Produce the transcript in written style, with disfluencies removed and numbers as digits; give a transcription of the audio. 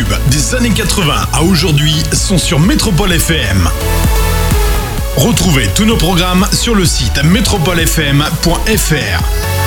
tubes des années 80 à aujourd'hui sont sur Métropole FM. Retrouvez tous nos programmes sur le site metropolefm.fr.